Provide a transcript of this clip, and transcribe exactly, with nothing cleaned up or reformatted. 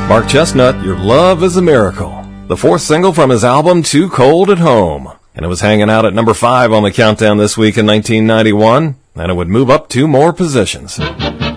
Mark Chestnut, Your Love is a Miracle, the fourth single from his album Too Cold at Home. And it was hanging out at number five on the countdown this week in nineteen ninety-one, and it would move up two more positions.